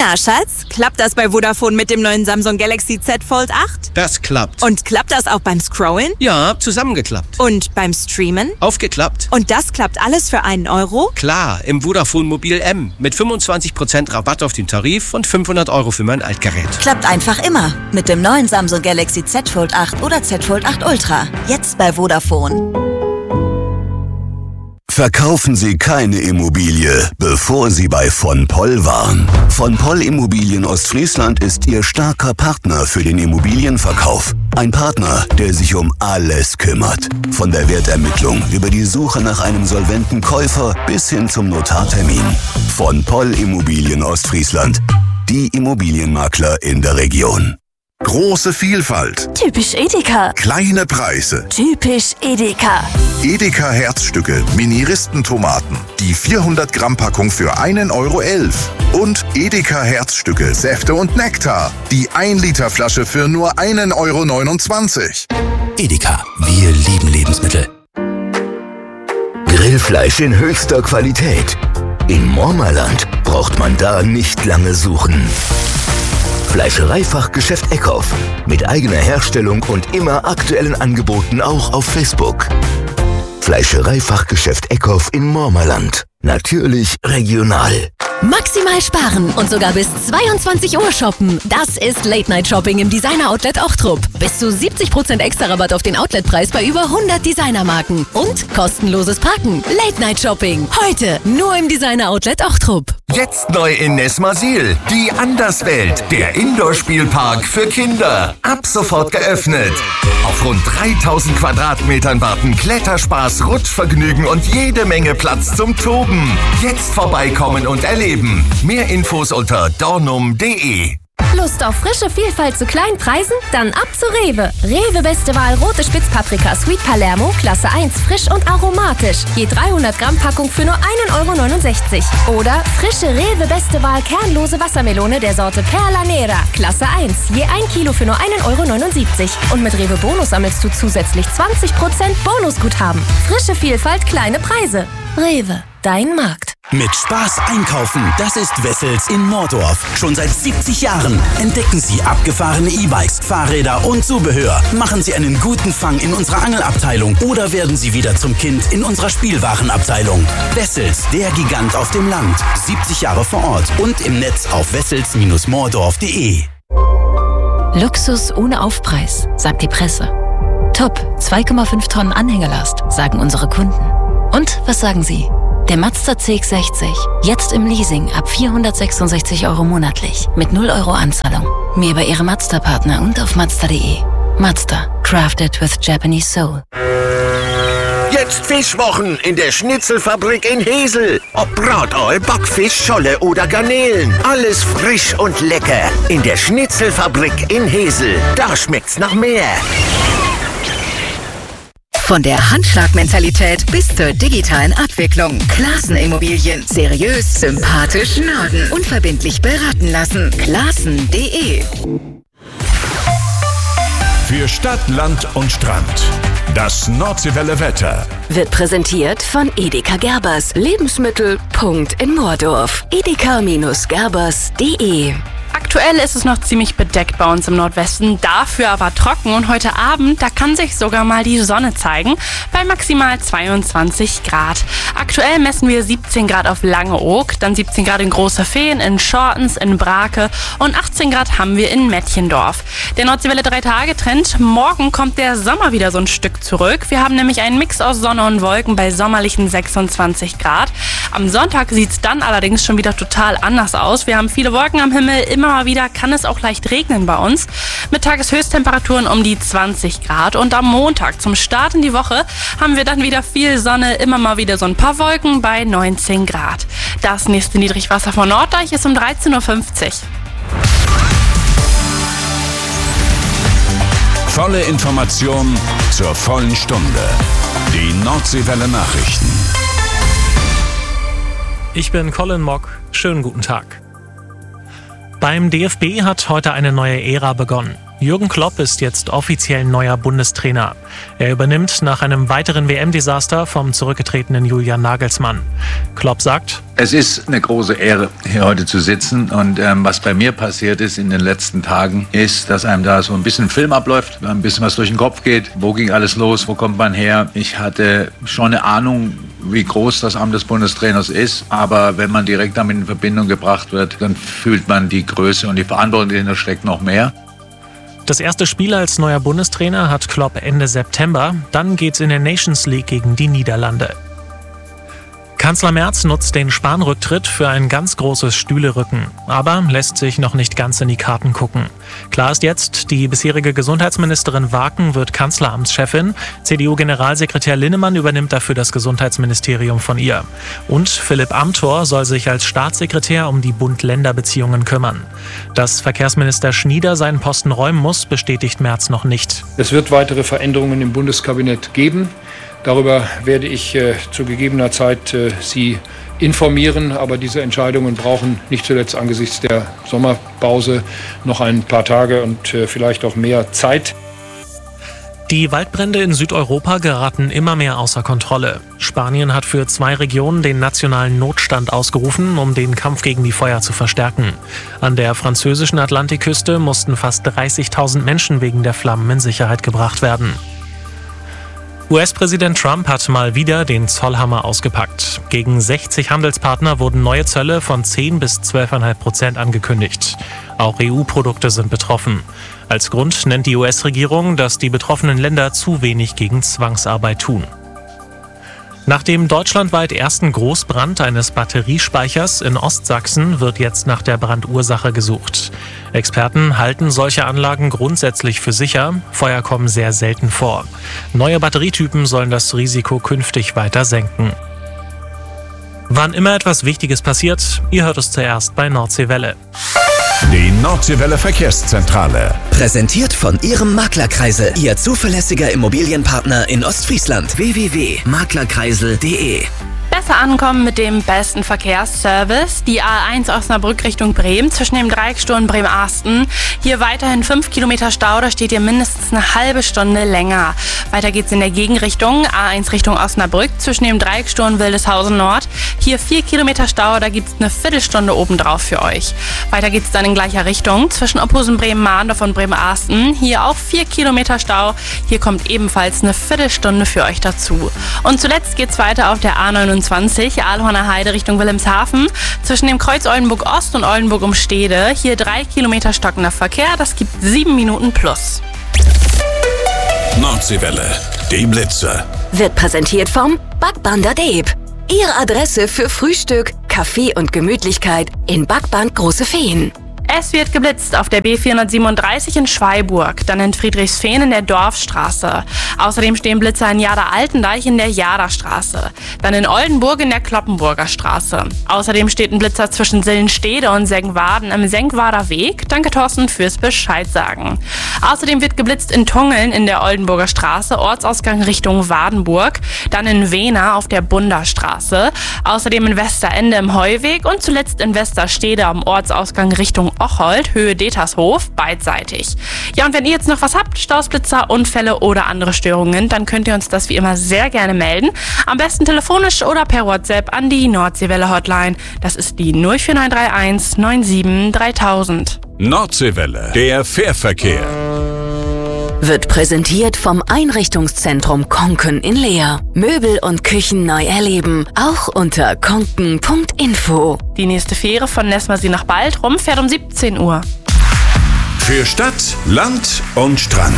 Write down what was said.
Na, Schatz, klappt das bei Vodafone mit dem neuen Samsung Galaxy Z Fold 8? Das klappt. Und klappt das auch beim Scrollen? Ja, zusammengeklappt. Und beim Streamen? Aufgeklappt. Und das klappt alles für einen Euro? Klar, im Vodafone Mobil M. Mit 25% Rabatt auf den Tarif und 500 € für mein Altgerät. Klappt einfach immer. Mit dem neuen Samsung Galaxy Z Fold 8 oder Z Fold 8 Ultra. Jetzt bei Vodafone. Verkaufen Sie keine Immobilie, bevor Sie bei von Poll waren. Von Poll Immobilien Ostfriesland ist Ihr starker Partner für den Immobilienverkauf. Ein Partner, der sich um alles kümmert. Von der Wertermittlung über die Suche nach einem solventen Käufer bis hin zum Notartermin. Von Poll Immobilien Ostfriesland. Die Immobilienmakler in der Region. Große Vielfalt. Typisch Edeka. Kleine Preise. Typisch Edeka. Edeka Herzstücke, Mini-Ristentomaten. Die 400 Gramm Packung für 1,11 €. Und Edeka Herzstücke, Säfte und Nektar. Die 1 Liter Flasche für nur 1,29 €. Edeka, wir lieben Lebensmittel. Grillfleisch in höchster Qualität. In Mormerland braucht man da nicht lange suchen. Fleischereifachgeschäft Eckhoff. Mit eigener Herstellung und immer aktuellen Angeboten auch auf Facebook. Fleischereifachgeschäft Eckhoff in Mormerland. Natürlich regional. Maximal sparen und sogar bis 22 Uhr shoppen. Das ist Late-Night-Shopping im Designer-Outlet Ochtrup. Bis zu 70% extra Rabatt auf den Outletpreis bei über 100 Designermarken. Und kostenloses Parken. Late-Night-Shopping. Heute nur im Designer-Outlet Ochtrup. Jetzt neu in Nesmasil. Die Anderswelt. Der Indoor-Spielpark für Kinder. Ab sofort geöffnet. Auf rund 3000 Quadratmetern warten Kletterspaß, Rutschvergnügen und jede Menge Platz zum Toben. Jetzt vorbeikommen und erleben. Mehr Infos unter dornum.de. Lust auf frische Vielfalt zu kleinen Preisen? Dann ab zu Rewe. Rewe beste Wahl rote Spitzpaprika Sweet Palermo, Klasse 1, frisch und aromatisch. Je 300 Gramm Packung für nur 1,69 €. Oder frische Rewe beste Wahl kernlose Wassermelone der Sorte Perla Nera, Klasse 1. Je 1 Kilo für nur 1,79 €. Und mit Rewe Bonus sammelst du zusätzlich 20% Bonusguthaben. Frische Vielfalt, kleine Preise. Rewe, dein Markt. Mit Spaß einkaufen, das ist Wessels in Mordorf. Schon seit 70 Jahren entdecken Sie abgefahrene E-Bikes, Fahrräder und Zubehör. Machen Sie einen guten Fang in unserer Angelabteilung oder werden Sie wieder zum Kind in unserer Spielwarenabteilung. Wessels, der Gigant auf dem Land. 70 Jahre vor Ort und im Netz auf wessels-mordorf.de. Luxus ohne Aufpreis, sagt die Presse. Top, 2,5 Tonnen Anhängerlast, sagen unsere Kunden. Und was sagen Sie? Der Mazda CX-60, jetzt im Leasing ab 466 € monatlich, mit 0 € Anzahlung. Mehr bei Ihrem Mazda-Partner und auf Mazda.de. Mazda, crafted with Japanese soul. Jetzt Fischwochen in der Schnitzelfabrik in Hesel. Ob Brataual, Backfisch, Scholle oder Garnelen. Alles frisch und lecker. In der Schnitzelfabrik in Hesel. Da schmeckt's nach mehr. Von der Handschlagmentalität bis zur digitalen Abwicklung. Clasen Immobilien. Seriös, sympathisch, Norden. Unverbindlich beraten lassen. Clasen.de. Für Stadt, Land und Strand. Das Nordseewelle Wetter. Wird präsentiert von Edeka Gerbers. Lebensmittel. Punkt in Mordorf. edeka-gerbers.de. Aktuell ist es noch ziemlich bedeckt bei uns im Nordwesten, dafür aber trocken und heute Abend, da kann sich sogar mal die Sonne zeigen, bei maximal 22 Grad. Aktuell messen wir 17 Grad auf Langeoog, dann 17 Grad in Große Feen, in Schortens, in Brake und 18 Grad haben wir in Mettchendorf. Der Nordseewelle 3-Tage-Trend, morgen kommt der Sommer wieder so ein Stück zurück. Wir haben nämlich einen Mix aus Sonne und Wolken bei sommerlichen 26 Grad. Am Sonntag sieht es dann allerdings schon wieder total anders aus. Wir haben viele Wolken am Himmel, immer mal wieder kann es auch leicht regnen bei uns. Mit Tageshöchsttemperaturen um die 20 Grad. Und am Montag zum Start in die Woche haben wir dann wieder viel Sonne, immer mal wieder so ein paar Wolken bei 19 Grad. Das nächste Niedrigwasser von Norddeich ist um 13:50 Uhr. Volle Information zur vollen Stunde. Die Nordseewelle Nachrichten. Ich bin Colin Mock. Schönen guten Tag. Beim DFB hat heute eine neue Ära begonnen. Jürgen Klopp ist jetzt offiziell neuer Bundestrainer. Er übernimmt nach einem weiteren WM-Desaster vom zurückgetretenen Julian Nagelsmann. Klopp sagt: Es ist eine große Ehre, hier heute zu sitzen. Und was bei mir passiert ist in den letzten Tagen, ist, dass einem da so ein bisschen Film abläuft, ein bisschen was durch den Kopf geht. Wo ging alles los? Wo kommt man her? Ich hatte schon eine Ahnung, wie groß das Amt des Bundestrainers ist. Aber wenn man direkt damit in Verbindung gebracht wird, dann fühlt man die Größe und die Verantwortung, die dahinter steckt, noch mehr. Das erste Spiel als neuer Bundestrainer hat Klopp Ende September. Dann geht's in der Nations League gegen die Niederlande. Kanzler Merz nutzt den Spahn-Rücktritt für ein ganz großes Stühlerücken, aber lässt sich noch nicht ganz in die Karten gucken. Klar ist jetzt, die bisherige Gesundheitsministerin Waken wird Kanzleramtschefin, CDU-Generalsekretär Linnemann übernimmt dafür das Gesundheitsministerium von ihr. Und Philipp Amthor soll sich als Staatssekretär um die Bund-Länder-Beziehungen kümmern. Dass Verkehrsminister Schnieder seinen Posten räumen muss, bestätigt Merz noch nicht. Es wird weitere Veränderungen im Bundeskabinett geben. Darüber werde ich zu gegebener Zeit Sie informieren, aber diese Entscheidungen brauchen nicht zuletzt angesichts der Sommerpause noch ein paar Tage und vielleicht auch mehr Zeit. Die Waldbrände in Südeuropa geraten immer mehr außer Kontrolle. Spanien hat für 2 Regionen den nationalen Notstand ausgerufen, um den Kampf gegen die Feuer zu verstärken. An der französischen Atlantikküste mussten fast 30.000 Menschen wegen der Flammen in Sicherheit gebracht werden. US-Präsident Trump hat mal wieder den Zollhammer ausgepackt. Gegen 60 Handelspartner wurden neue Zölle von 10 bis 12,5% angekündigt. Auch EU-Produkte sind betroffen. Als Grund nennt die US-Regierung, dass die betroffenen Länder zu wenig gegen Zwangsarbeit tun. Nach dem deutschlandweit ersten Großbrand eines Batteriespeichers in Ostsachsen wird jetzt nach der Brandursache gesucht. Experten halten solche Anlagen grundsätzlich für sicher. Feuer kommen sehr selten vor. Neue Batterietypen sollen das Risiko künftig weiter senken. Wann immer etwas Wichtiges passiert, ihr hört es zuerst bei Nordseewelle. Die Nordseewelle Verkehrszentrale. Präsentiert von Ihrem Maklerkreisel, Ihr zuverlässiger Immobilienpartner in Ostfriesland. www.maklerkreisel.de. Besser ankommen mit dem besten Verkehrsservice. Die A1 Osnabrück Richtung Bremen zwischen dem Dreiecksturm Bremen-Arsten. Hier weiterhin 5 Kilometer Stau, da steht ihr mindestens eine halbe Stunde länger. Weiter geht's in der Gegenrichtung. A1 Richtung Osnabrück zwischen dem Dreiecksturm Wildeshausen Nord. Hier 4 Kilometer Stau, da gibt's eine Viertelstunde obendrauf für euch. Weiter geht's dann in gleicher Richtung zwischen Ophusen Bremen-Mahndorf und Bremen-Arsten. Hier auch 4 Kilometer Stau. Hier kommt ebenfalls eine Viertelstunde für euch dazu. Und zuletzt geht's weiter auf der A29 Aalhorner Heide Richtung Wilhelmshaven zwischen dem Kreuz Oldenburg Ost und Oldenburg Umstede. Hier 3 Kilometer stockender Verkehr, das gibt 7 Minuten plus. Nordseewelle, die Blitze. Wird präsentiert vom Backbander Deep. Ihre Adresse für Frühstück, Kaffee und Gemütlichkeit in Backband Große Feen. Es wird geblitzt auf der B437 in Schweiburg, dann in Friedrichsfehn in der Dorfstraße. Außerdem stehen Blitzer in Jada-Altendeich in der Jadastraße. Dann in Oldenburg in der Kloppenburger Straße. Außerdem steht ein Blitzer zwischen Sillenstede und Senkwaden im Senkwader Weg. Danke Thorsten fürs Bescheid sagen. Außerdem wird geblitzt in Tungeln in der Oldenburger Straße, Ortsausgang Richtung Wadenburg. Dann in Wehna auf der Bunderstraße. Außerdem in Westerende im Heuweg und zuletzt in Westerstede am Ortsausgang Richtung Ocholt, Höhe Detershof, beidseitig. Ja, und wenn ihr jetzt noch was habt, Staus, Blitzer, Unfälle oder andere Störungen, dann könnt ihr uns das wie immer sehr gerne melden. Am besten telefonisch oder per WhatsApp an die Nordseewelle Hotline. Das ist die 04931 97 3000. Nordseewelle, der Fährverkehr. Wird präsentiert vom Einrichtungszentrum Konken in Leer. Möbel und Küchen neu erleben, auch unter konken.info. Die nächste Fähre von Nesmersee nach Baltrum fährt um 17 Uhr. Für Stadt, Land und Strand.